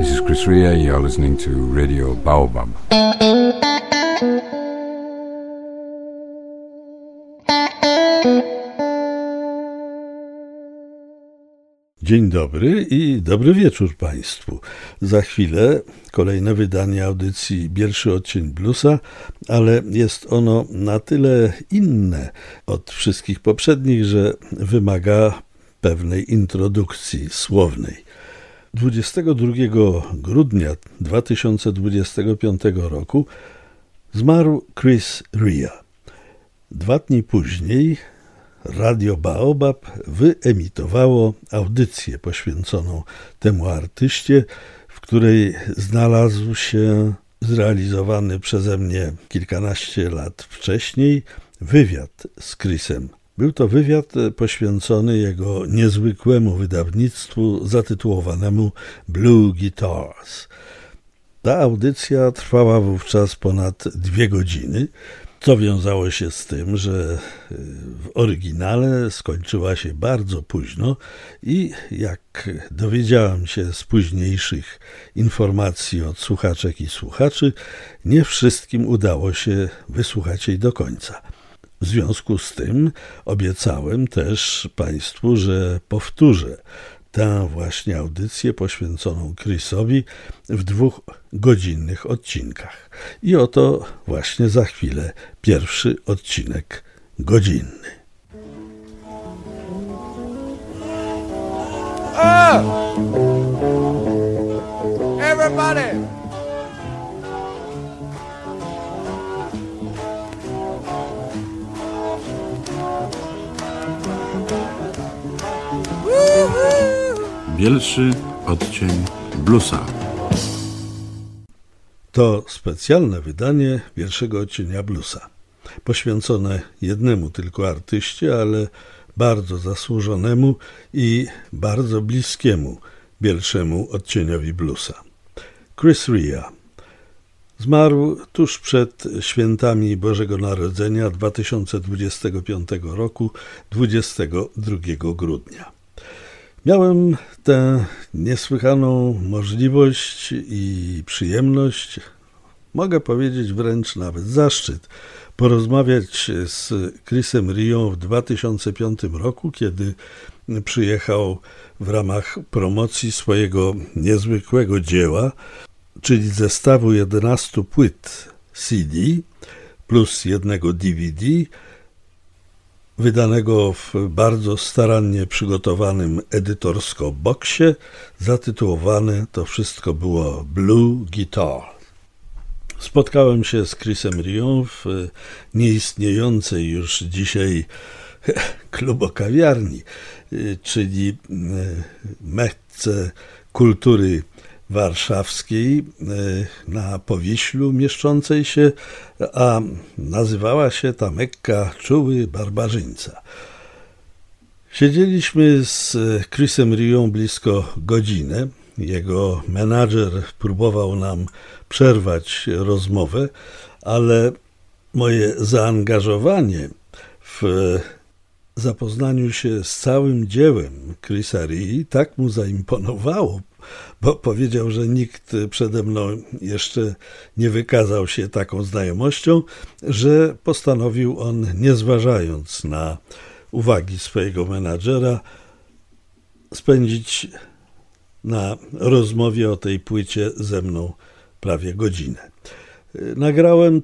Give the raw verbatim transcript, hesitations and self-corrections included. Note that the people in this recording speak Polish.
This is Chris Rea. You're listening to Radio Baobab. Dzień dobry i dobry wieczór Państwu. Za chwilę kolejne wydanie audycji Pierwszy odcień bluesa, ale jest ono na tyle inne od wszystkich poprzednich, że wymaga pewnej introdukcji słownej. dwudziestego drugiego grudnia dwa tysiące dwudziestego piątego roku zmarł Chris Rea. Dwa dni później Radio Baobab wyemitowało audycję poświęconą temu artyście, w której znalazł się zrealizowany przeze mnie kilkanaście lat wcześniej wywiad z Chrisem. Był to wywiad poświęcony jego niezwykłemu wydawnictwu zatytułowanemu Blue Guitars. Ta audycja trwała wówczas ponad dwie godziny, co wiązało się z tym, że w oryginale skończyła się bardzo późno i jak dowiedziałem się z późniejszych informacji od słuchaczek i słuchaczy, nie wszystkim udało się wysłuchać jej do końca. W związku z tym obiecałem też Państwu, że powtórzę tę właśnie audycję poświęconą Chrisowi w dwóch godzinnych odcinkach. I oto właśnie za chwilę pierwszy odcinek godzinny. Oh! Everybody! Pierwszy odcień bluesa. To specjalne wydanie pierwszego odcienia bluesa, poświęcone jednemu tylko artyście, ale bardzo zasłużonemu i bardzo bliskiemu pierwszemu odcieniowi bluesa. Chris Rea zmarł tuż przed świętami Bożego Narodzenia dwa tysiące dwudziestego piątego roku, dwudziestego drugiego grudnia. Miałem tę niesłychaną możliwość i przyjemność, mogę powiedzieć wręcz nawet zaszczyt, porozmawiać z Chrisem Reą w dwa tysiące piątym roku, kiedy przyjechał w ramach promocji swojego niezwykłego dzieła, czyli zestawu jedenastu płyt C D plus jednego D V D, wydanego w bardzo starannie przygotowanym edytorsko boksie, zatytułowane to wszystko było Blue Guitar. Spotkałem się z Chrisem Reą w nieistniejącej już dzisiaj klubokawiarni, czyli Mecce Kultury Warszawskiej na Powiślu mieszczącej się, a nazywała się ta Mekka Czuły Barbarzyńca. Siedzieliśmy z Chrisem Reą blisko godzinę. Jego menadżer próbował nam przerwać rozmowę, ale moje zaangażowanie w zapoznaniu się z całym dziełem Chrisa Rea tak mu zaimponowało, bo powiedział, że nikt przede mną jeszcze nie wykazał się taką znajomością, że postanowił on, nie zważając na uwagi swojego menadżera, spędzić na rozmowie o tej płycie ze mną prawie godzinę. Nagrałem